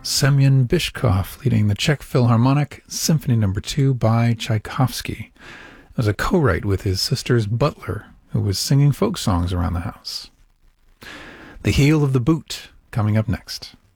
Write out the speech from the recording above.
Semyon Bishkov leading the Czech Philharmonic Symphony No. 2 by Tchaikovsky. It was a co-write with his sister's butler, who was singing folk songs around the house. The Heel of the Boot, coming up next.